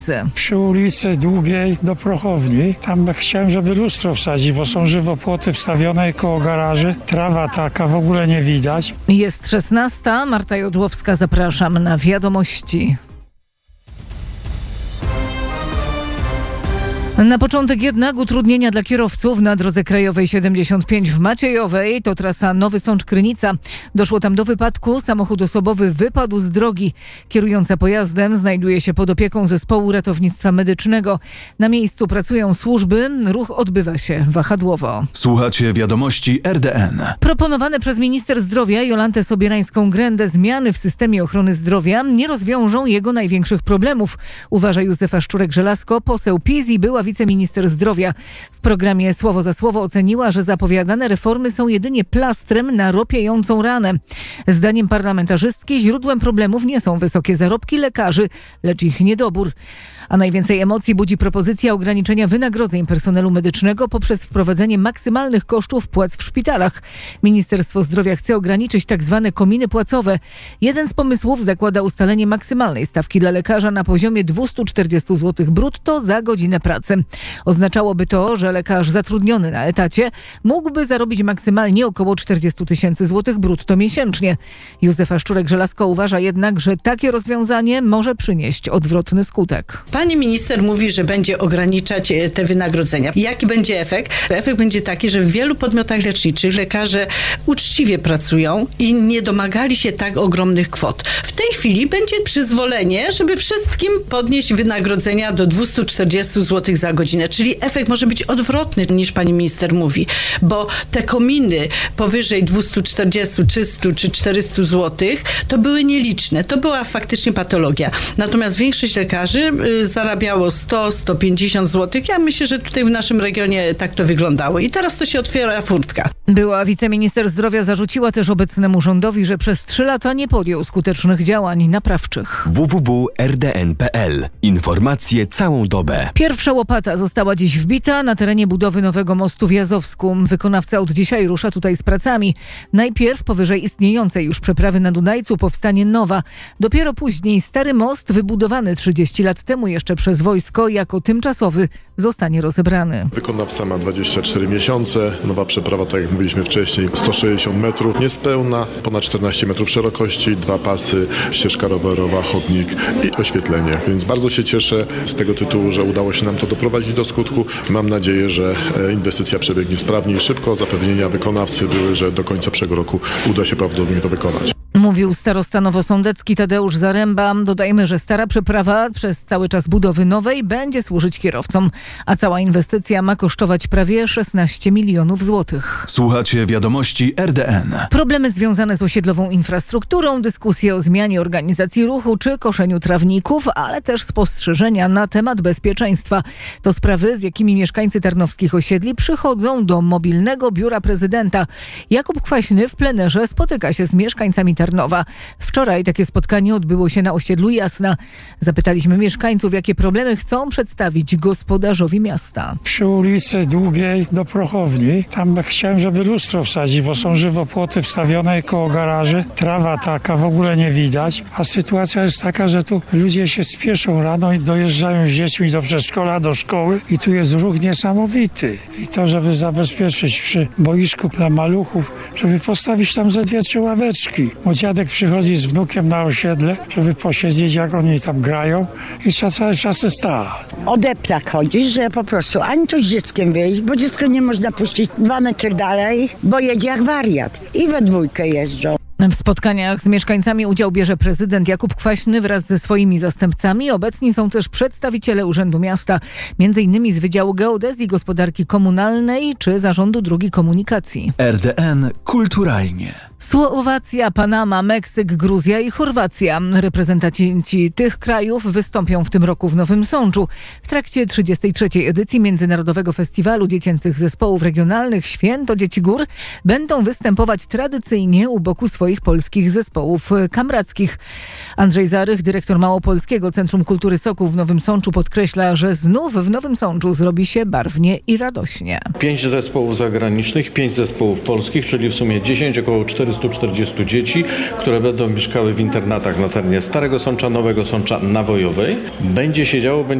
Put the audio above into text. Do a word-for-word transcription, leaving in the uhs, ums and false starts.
Przy ulicy Długiej do Prochowni, tam chciałem, żeby lustro wsadzić, bo są żywopłoty wstawione koło garaży. Trawa taka, w ogóle nie widać. Jest szesnasta, Marta Jodłowska, zapraszam na wiadomości. Na początek jednak utrudnienia dla kierowców na drodze krajowej siedemdziesiąt pięć w Maciejowej. To trasa Nowy Sącz-Krynica. Doszło tam do wypadku. Samochód osobowy wypadł z drogi. Kierująca pojazdem znajduje się pod opieką zespołu ratownictwa medycznego. Na miejscu pracują służby. Ruch odbywa się wahadłowo. Słuchacie wiadomości R D N. Proponowane przez minister zdrowia Jolantę Sobierańską-Grendę zmiany w systemie ochrony zdrowia nie rozwiążą jego największych problemów, uważa Józefa Szczurek-Żelazko, poseł PiS i była wiceminister zdrowia. W programie Słowo za słowo oceniła, że zapowiadane reformy są jedynie plastrem na ropiejącą ranę. Zdaniem parlamentarzystki źródłem problemów nie są wysokie zarobki lekarzy, lecz ich niedobór. A najwięcej emocji budzi propozycja ograniczenia wynagrodzeń personelu medycznego poprzez wprowadzenie maksymalnych kosztów płac w szpitalach. Ministerstwo Zdrowia chce ograniczyć tak zwane kominy płacowe. Jeden z pomysłów zakłada ustalenie maksymalnej stawki dla lekarza na poziomie dwieście czterdzieści złotych brutto za godzinę pracy. Oznaczałoby to, że lekarz zatrudniony na etacie mógłby zarobić maksymalnie około czterdzieści tysięcy złotych brutto miesięcznie. Józefa Szczurek-Żelazko uważa jednak, że takie rozwiązanie może przynieść odwrotny skutek. Pani minister mówi, że będzie ograniczać te wynagrodzenia. Jaki będzie efekt? Efekt będzie taki, że w wielu podmiotach leczniczych lekarze uczciwie pracują i nie domagali się tak ogromnych kwot. W tej chwili będzie przyzwolenie, żeby wszystkim podnieść wynagrodzenia do dwieście czterdzieści złotych za godzinę, czyli efekt może być odwrotny niż pani minister mówi, bo te kominy powyżej dwieście czterdzieści, trzysta czy czterysta złotych to były nieliczne. To była faktycznie patologia. Natomiast większość lekarzy y, zarabiało sto, sto pięćdziesiąt złotych. Ja myślę, że tutaj w naszym regionie tak to wyglądało. I teraz to się otwiera furtka. Była wiceminister zdrowia zarzuciła też obecnemu rządowi, że przez trzy lata nie podjął skutecznych działań naprawczych. w w w kropka r d n kropka p l. Informacje całą dobę. Pierwsza łopata została dziś wbita na terenie budowy nowego mostu w Jazowsku. Wykonawca od dzisiaj rusza tutaj z pracami. Najpierw powyżej istniejącej już przeprawy na Dunajcu powstanie nowa. Dopiero później stary most wybudowany trzydzieści lat temu jeszcze przez wojsko jako tymczasowy zostanie rozebrany. Wykonawca ma dwadzieścia cztery miesiące. Nowa przeprawa, tak jak mówiliśmy wcześniej, sto sześćdziesiąt metrów niespełna, ponad czternaście metrów szerokości, dwa pasy, ścieżka rowerowa, chodnik i oświetlenie. Więc bardzo się cieszę z tego tytułu, że udało się nam to doprowadzić do skutku. Mam nadzieję, że inwestycja przebiegnie sprawnie i szybko. Zapewnienia wykonawcy były, że do końca przyszłego roku uda się prawdopodobnie to wykonać. Mówił starosta nowosądecki Tadeusz Zaręba. Dodajmy, że stara przeprawa przez cały czas budowy nowej będzie służyć kierowcom, a cała inwestycja ma kosztować prawie szesnaście milionów złotych. Słuchacie wiadomości R D N. Problemy związane z osiedlową infrastrukturą, dyskusje o zmianie organizacji ruchu czy koszeniu trawników, ale też spostrzeżenia na temat bezpieczeństwa. To sprawy, z jakimi mieszkańcy tarnowskich osiedli przychodzą do mobilnego biura prezydenta. Jakub Kwaśny w plenerze spotyka się z mieszkańcami Tarnowa. Wczoraj takie spotkanie odbyło się na osiedlu Jasna. Zapytaliśmy mieszkańców, jakie problemy chcą przedstawić gospodarzowi miasta. Przy ulicy Długiej do Prochowni, tam chciałem, żeby lustro wsadzić, bo są żywopłoty wstawione koło garaży. Trawa taka, w ogóle nie widać. A sytuacja jest taka, że tu ludzie się spieszą rano i dojeżdżają z dziećmi do przedszkola, do szkoły i tu jest ruch niesamowity. I to, żeby zabezpieczyć przy boisku dla maluchów, żeby postawić tam ze dwie, trzy ławeczki. Bo dziadek przychodzi z wnukiem na osiedle, żeby posiedzieć, jak oni tam grają i trzeba cały czas stać. O deptak chodzi, że po prostu ani tu z dzieckiem wyjść, bo dziecko nie można puścić dwa metry dalej, bo jedzie jak wariat. I we dwójkę jeżdżą. W spotkaniach z mieszkańcami udział bierze prezydent Jakub Kwaśny wraz ze swoimi zastępcami. Obecni są też przedstawiciele Urzędu Miasta, między innymi z Wydziału Geodezji, Gospodarki Komunalnej czy Zarządu Dróg Komunikacji. R D N kulturalnie. Słowacja, Panama, Meksyk, Gruzja i Chorwacja. Reprezentanci tych krajów wystąpią w tym roku w Nowym Sączu. W trakcie trzydziestej trzeciej edycji Międzynarodowego Festiwalu Dziecięcych Zespołów Regionalnych Święto Dzieci Gór będą występować tradycyjnie u boku swoich swoich polskich zespołów kamrackich. Andrzej Zarych, dyrektor Małopolskiego Centrum Kultury Sokół w Nowym Sączu, podkreśla, że znów w Nowym Sączu zrobi się barwnie i radośnie. Pięć zespołów zagranicznych, pięć zespołów polskich, czyli w sumie dziesięć, około czterysta czterdzieści dzieci, które będą mieszkały w internatach na terenie Starego Sącza, Nowego Sącza, Nawojowej. Będzie się działo,